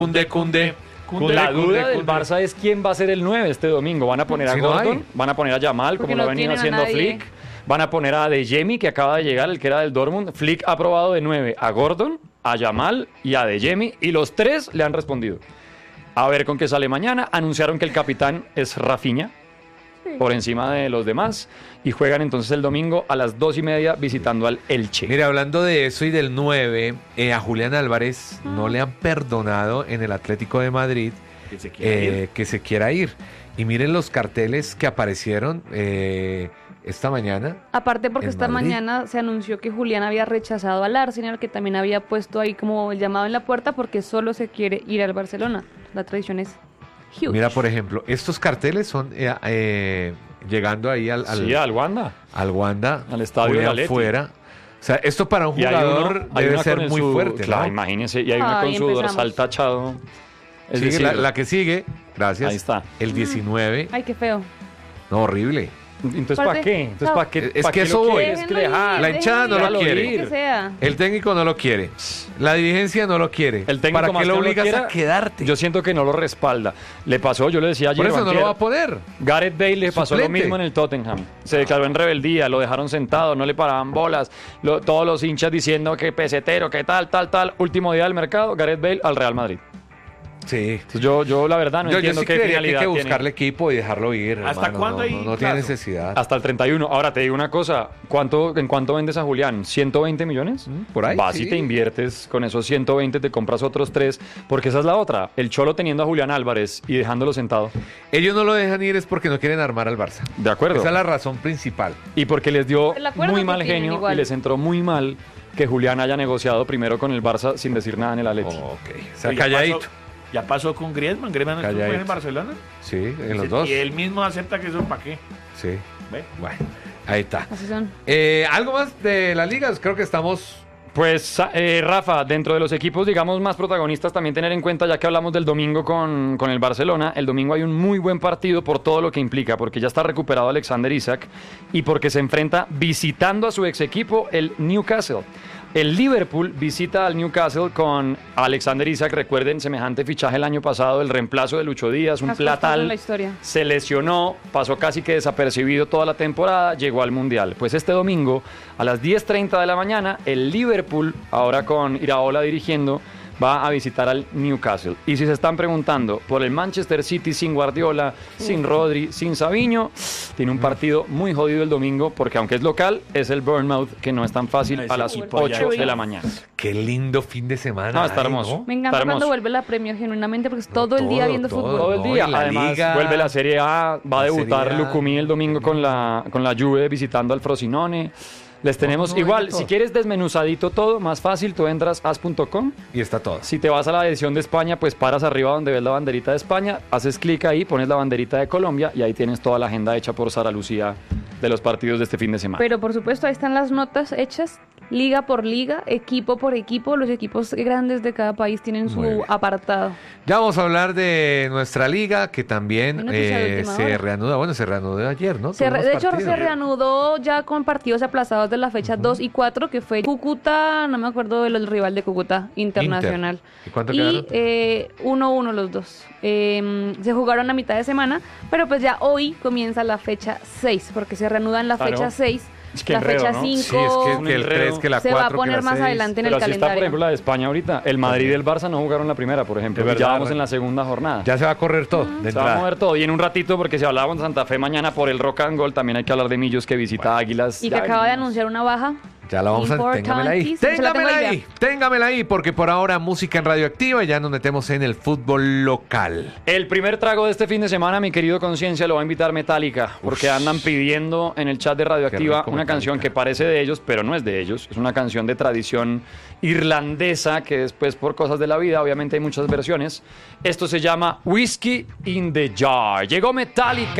Cunde. La duda del Barça es quién va a ser el 9 este domingo. ¿Van a poner a Gordon? ¿Van a poner a Yamal, como lo ha venido haciendo Flick? ¿Van a poner a De Jemi, que acaba de llegar, el que era del Dortmund? Flick ha probado de 9 a Gordon, a Yamal y a De Jemi, y los tres le han respondido. A ver con qué sale mañana. Anunciaron que el capitán es Rafinha, por encima de los demás, y juegan entonces el domingo a las 2:30 visitando al Elche. Mira, hablando de eso y del 9, a Julián Álvarez no le han perdonado en el Atlético de Madrid que se quiera ir. Y miren los carteles que aparecieron esta mañana. Aparte porque esta mañana se anunció que Julián había rechazado al Arsenal, que también había puesto ahí como el llamado en la puerta porque solo se quiere ir al Barcelona. La tradición es huge. Mira, por ejemplo, estos carteles son llegando ahí al Wanda. Al Wanda, al estadio de Atleti. Fuera. O sea, esto para un jugador debe ser muy fuerte, claro, ¿no? Imagínense, y hay una con su dorsal tachado. Es decir, la que sigue, gracias. Ahí está. El 19. Ay, qué feo. No, horrible. Entonces, ¿para qué? Entonces, ¿para qué? Es que eso voy. La hinchada no lo quiere. El técnico no lo quiere. La dirigencia no lo quiere. El técnico, ¿para qué lo obligas a quedarte? Yo siento que no lo respalda. Le pasó, yo le decía ayer. Por eso no lo va a poner. Gareth Bale le pasó lo mismo en el Tottenham. Se declaró en rebeldía, lo dejaron sentado, no le paraban bolas. Todos los hinchas diciendo que pesetero, que tal. Último día del mercado, Gareth Bale al Real Madrid. Sí. Entonces yo la verdad no entiendo qué finalidad tiene. Hay que buscarle equipo y dejarlo ir. ¿Hasta hermano, cuándo no tiene necesidad. Hasta el 31. Ahora te digo una cosa. ¿En cuánto vendes a Julián? ¿120 millones? Por ahí. Vas y te inviertes con esos 120, te compras otros 3. Porque esa es la otra. El Cholo teniendo a Julián Álvarez y dejándolo sentado. Ellos no lo dejan ir es porque no quieren armar al Barça. De acuerdo. Esa es la razón principal. Y porque les dio muy mal genio y les entró muy mal que Julián haya negociado primero con el Barça sin decir nada en el Atleti. O sea, calladito. Ya pasó con Griezmann. Griezmann estuvo en Barcelona. Sí, en los dos. Y él mismo acepta que eso para qué. Sí. ¿Ve? Bueno, ahí está. Así son. ¿Algo más de las ligas? Creo que estamos... Pues, Rafa, dentro de los equipos, digamos, más protagonistas, también tener en cuenta, ya que hablamos del domingo con el Barcelona, el domingo hay un muy buen partido por todo lo que implica, porque ya está recuperado Alexander Isak y porque se enfrenta visitando a su ex equipo, el Newcastle. El Liverpool visita al Newcastle con Alexander Isak. Recuerden, semejante fichaje el año pasado, el reemplazo de Lucho Díaz, un platal. Se lesionó, pasó casi que desapercibido toda la temporada, llegó al Mundial. Pues este domingo, a las 10:30 de la mañana, el Liverpool, ahora con Iraola dirigiendo, va a visitar al Newcastle. Y si se están preguntando por el Manchester City sin Guardiola, sin Rodri, sin Savinho, tiene un partido muy jodido el domingo, porque aunque es local, es el Bournemouth, que no es tan fácil a las 8 de la mañana. Qué lindo fin de semana. No, está hermoso. ¿No? Me encanta cuando vuelve la Premier, genuinamente, porque es todo el día viendo fútbol. Todo el día. Además, vuelve la Serie A, va a debutar Lucumí el domingo con la Juve visitando al Frosinone. Les tenemos igual, si quieres desmenuzadito todo, más fácil, tú entras as.com y está todo. Si te vas a la edición de España, pues paras arriba donde ves la banderita de España, haces clic ahí, pones la banderita de Colombia y ahí tienes toda la agenda hecha por Sara Lucía de los partidos de este fin de semana. Pero por supuesto ahí están las notas hechas, liga por liga, equipo por equipo. Los equipos grandes de cada país tienen su apartado. Ya vamos a hablar de nuestra liga, que también se reanuda. Bueno, se reanudó ayer, ¿no? De hecho, se reanudó ya con partidos aplazados de la fecha 2 y 4, que fue Cúcuta, no me acuerdo del rival de Cúcuta, Internacional. ¿Y cuánto quedaron? 1-1 los dos. Se jugaron a mitad de semana, pero pues ya hoy comienza la fecha 6, porque se reanuda en la fecha 6. Es que la enredo, fecha ¿no? 5 Sí, es que el 3, que la 4, se va a poner más 6. adelante en pero el así calendario. Está, por ejemplo, la de España ahorita. El Madrid y el Barça no jugaron la primera, por ejemplo. Verdad, ya vamos en la segunda jornada. Ya se va a correr todo. Se va a mover todo. Y en un ratito, porque si hablábamos de Santa Fe mañana por el Rock and Roll, también hay que hablar de Millos, que visita Águilas. Y que acaba de anunciar una baja. Ya la vamos a... Téngamela ahí, porque por ahora música en Radioactiva y ya nos metemos en el fútbol local. El primer trago de este fin de semana, mi querido Conciencia, lo va a invitar Metallica, porque andan pidiendo en el chat de Radioactiva una canción que parece de ellos, pero no es de ellos. Es una canción de tradición irlandesa que después, por cosas de la vida, obviamente hay muchas versiones. Esto se llama Whiskey in the Jar. Llegó Metallica.